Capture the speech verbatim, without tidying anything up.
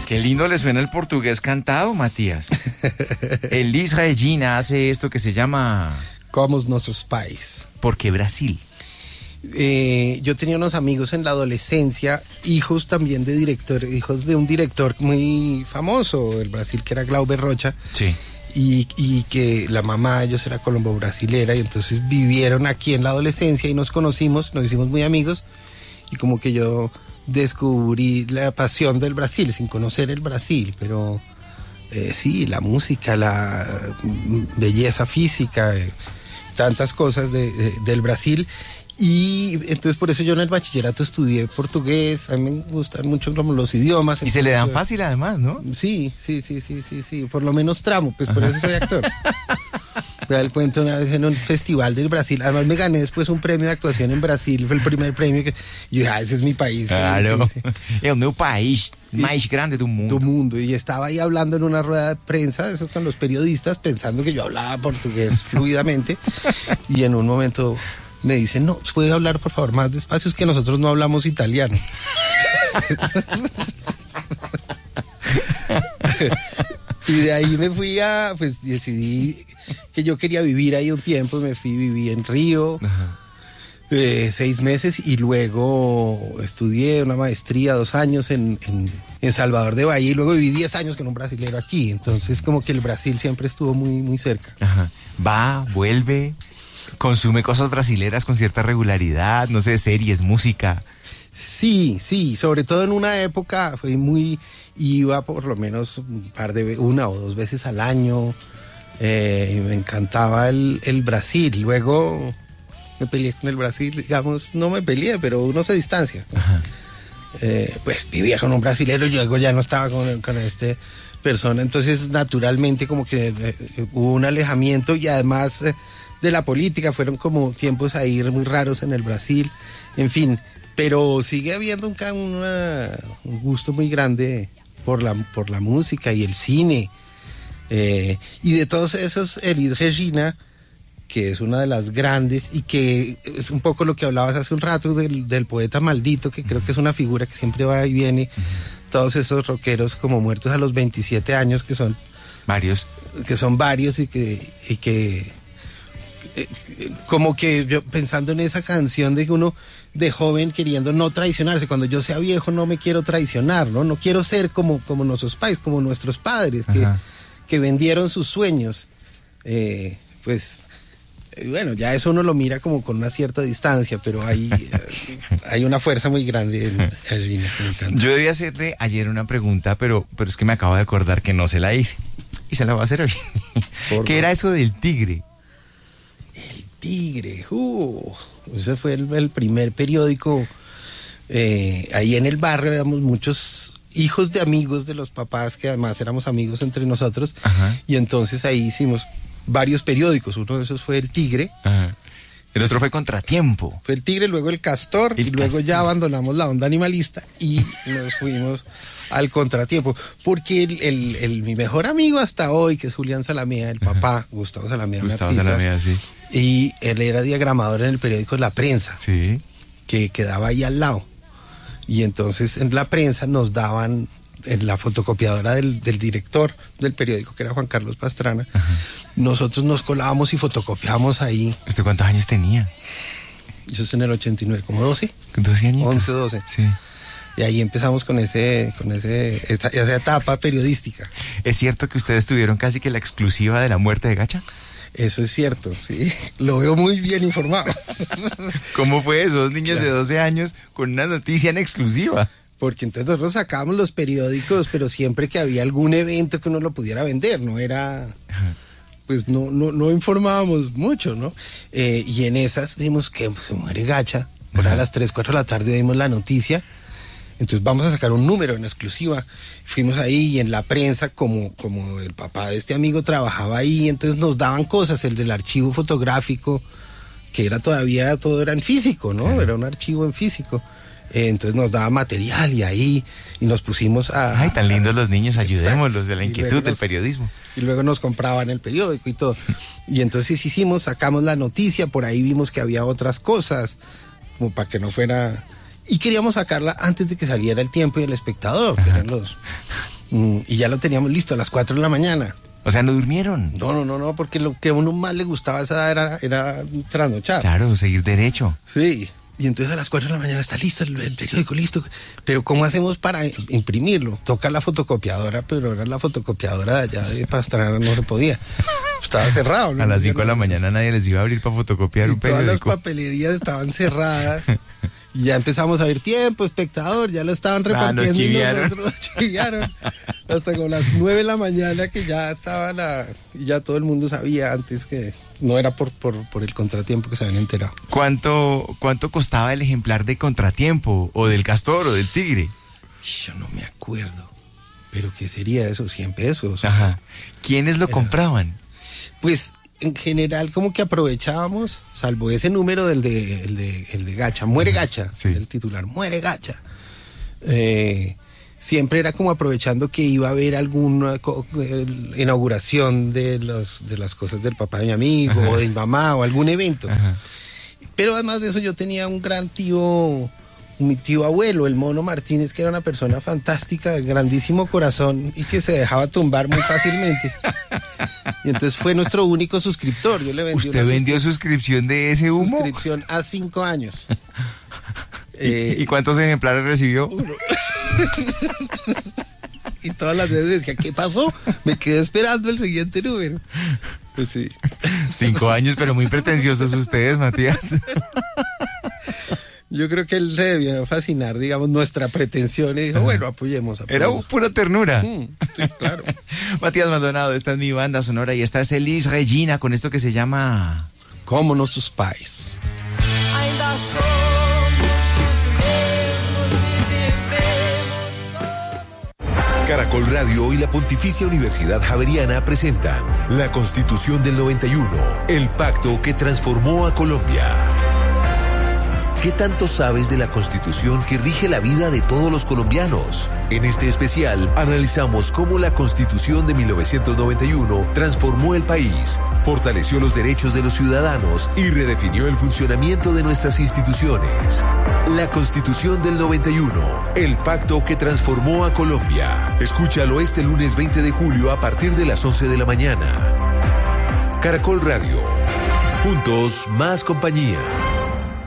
Qué lindo le suena el portugués cantado, Matías. Elis Regina hace esto que se llama... Como nuestros pais. ¿Por qué Brasil? Eh, yo tenía unos amigos en la adolescencia, hijos también de director, hijos de un director muy famoso del Brasil, que era Glauber Rocha. Sí. Y, y que la mamá de ellos era colombo-brasilera, y entonces vivieron aquí en la adolescencia y nos conocimos, nos hicimos muy amigos, y como que yo descubrí la pasión del Brasil, sin conocer el Brasil, pero eh, sí, la música, la belleza física, eh, tantas cosas de, de, del Brasil. Y entonces por eso yo en el bachillerato estudié portugués. A mí me gustan mucho como los idiomas. Y se le dan fácil además, ¿no? Sí, sí, sí, sí, sí, sí, por lo menos tramo, pues por eso soy actor. Me da el cuento una vez en un festival del Brasil. Además me gané después un premio de actuación en Brasil. Fue el primer premio que... Y dije, ah, ese es mi país. Claro. Sí, sí. Es el meu país más grande del mundo. Tu mundo. Y estaba ahí hablando en una rueda de prensa, eso con los periodistas, pensando que yo hablaba portugués fluidamente. Y en un momento... me dicen, no, ¿puede hablar por favor más despacio? Es que nosotros no hablamos italiano. Y de ahí me fui a, pues decidí que yo quería vivir ahí un tiempo, me fui, viví en Río, eh, seis meses, y luego estudié una maestría, dos años en, en, en Salvador de Bahía, y luego viví diez años con un brasilero aquí. Entonces como que el Brasil siempre estuvo muy, muy cerca. Ajá. Va, vuelve... ¿Consume cosas brasileras con cierta regularidad? No sé, series, música. Sí, sí, sobre todo en una época fui muy, iba por lo menos un par de, una o dos veces al año, eh, me encantaba el, el Brasil. Luego me peleé con el Brasil, digamos, no me peleé, pero uno se distancia. Ajá. Eh, pues vivía con un brasilero y luego ya no estaba con, con este persona, entonces naturalmente como que eh, hubo un alejamiento, y además... Eh, de la política, fueron como tiempos ahí muy raros en el Brasil, en fin, pero sigue habiendo un, una, un gusto muy grande por la, por la música y el cine, eh, y de todos esos, Elis Regina, que es una de las grandes, y que es un poco lo que hablabas hace un rato del, del poeta maldito, que creo que es una figura que siempre va y viene, uh-huh. Todos esos rockeros como muertos a los veintisiete años, que son varios, que son varios y que... Y que como que yo pensando en esa canción de uno de joven queriendo no traicionarse, cuando yo sea viejo no me quiero traicionar, no no quiero ser como, como nuestros pais, como nuestros padres que, que vendieron sus sueños, eh, pues eh, bueno, ya eso uno lo mira como con una cierta distancia, pero hay, eh, hay una fuerza muy grande en Regina, que me encanta. Yo debí hacerle ayer una pregunta, pero, pero es que me acabo de acordar que no se la hice y se la voy a hacer hoy. ¿Qué era eso del tigre? Tigre, uh, ese fue el, el primer periódico, eh, ahí en el barrio éramos muchos hijos de amigos de los papás, que además éramos amigos entre nosotros. Ajá. Y entonces ahí hicimos varios periódicos, uno de esos fue el Tigre. Ajá. El otro fue Contratiempo. Fue el Tigre, luego el Castor, el y luego Castor. Ya abandonamos la onda animalista y nos fuimos al Contratiempo, porque el, el, el, mi mejor amigo hasta hoy, que es Julián Salamea, el papá, Ajá. Gustavo Salamea, Gustavo artista, Salamea, sí. Y él era diagramador en el periódico La Prensa, sí. Que quedaba ahí al lado. Y entonces en La Prensa nos daban, en la fotocopiadora del, del director del periódico, que era Juan Carlos Pastrana, Ajá. Nosotros nos colábamos y fotocopiábamos ahí. ¿Usted cuántos años tenía? Eso es en el ochenta y nueve, como doce. doce años. once, doce. Sí. Y ahí empezamos con ese, con ese, esa, esa etapa periodística. ¿Es cierto que ustedes tuvieron casi que la exclusiva de la muerte de Gacha? Eso es cierto, sí. Lo veo muy bien informado. ¿Cómo fue eso? Dos niños claro. de doce años con una noticia en exclusiva. Porque entonces nosotros sacábamos los periódicos, pero siempre que había algún evento que uno lo pudiera vender, no era... Pues no, no, no informábamos mucho, ¿no? Eh, y en esas vimos que se muere Gacha. Por a las tres, cuatro de la tarde vimos la noticia. Entonces vamos a sacar un número en exclusiva. Fuimos ahí y en La Prensa, como, como el papá de este amigo trabajaba ahí, entonces nos daban cosas, el del archivo fotográfico, que era todavía, todo era en físico, ¿no? Uh-huh. Era un archivo en físico. Eh, entonces nos daba material y ahí, y nos pusimos a... Ay, tan lindos los niños, ayudémoslos, exacto, de la inquietud nos, del periodismo. Y luego nos compraban el periódico y todo. Y entonces hicimos, sacamos la noticia, por ahí vimos que había otras cosas, como para que no fuera... Y queríamos sacarla antes de que saliera El Tiempo y El Espectador, que eran los, Mm, y ya lo teníamos listo a las cuatro de la mañana. O sea, ¿no durmieron? No, no, no, no, porque lo que a uno más le gustaba a esa edad era, era trasnochar. Claro, seguir derecho. Sí, y entonces a las cuatro de la mañana está listo el, el periódico, listo. Pero ¿cómo hacemos para imprimirlo? Toca la fotocopiadora, pero ahora la fotocopiadora de allá de Pastrana no se podía. Estaba cerrado. ¿no? A las cinco de la mañana nadie les iba a abrir para fotocopiar y un periódico. Todas las papelerías estaban cerradas. Y ya empezamos a ver tiempo, espectador, ya lo estaban repartiendo. Ah, nos chiviaron. Y nosotros nos chiviaron. Hasta con las nueve de la mañana que ya estaba la... Y ya todo el mundo sabía antes que no era por, por, por el contratiempo que se habían enterado. ¿Cuánto, ¿Cuánto costaba el ejemplar de Contratiempo o del Castor o del Tigre? Yo no me acuerdo. ¿Pero qué sería eso? cien pesos. Ajá. ¿Quiénes lo Era... compraban? Pues en general como que aprovechábamos, salvo ese número del de, el de, el de Gacha, muere Gacha, sí. El titular, muere Gacha. Eh, siempre era como aprovechando que iba a haber alguna co- inauguración de, los, de las cosas del papá de mi amigo, ajá, o de mi mamá, o algún evento. Ajá. Pero además de eso yo tenía un gran tío, mi tío abuelo, el Mono Martínez, que era una persona fantástica, de grandísimo corazón y que se dejaba tumbar muy fácilmente. Y entonces fue nuestro único suscriptor. Yo le vendí ¿Usted vendió suscripción de ese humo? Suscripción a cinco años. ¿Y, eh, ¿Y cuántos ejemplares recibió? Uno. Y todas las veces decía, ¿qué pasó? Me quedé esperando el siguiente número. Pues sí. Cinco años, pero muy pretenciosos ustedes, Matías. Yo creo que él se debió fascinar, digamos, nuestra pretensión y dijo, bueno, apoyemos. apoyemos. Era pura ternura. Mm, sí, claro. Matías Maldonado, esta es mi banda sonora y esta es Elis Regina con esto que se llama... Como Nossos Pais. Ainda somos os mesmos e vivemos. Caracol Radio y la Pontificia Universidad Javeriana presentan La Constitución del noventa y uno, el pacto que transformó a Colombia. ¿Qué tanto sabes de la Constitución que rige la vida de todos los colombianos? En este especial analizamos cómo la Constitución de mil novecientos noventa y uno transformó el país, fortaleció los derechos de los ciudadanos y redefinió el funcionamiento de nuestras instituciones. La Constitución del noventa y uno, el pacto que transformó a Colombia. Escúchalo este lunes veinte de julio a partir de las once de la mañana. Caracol Radio. Juntos, más compañía.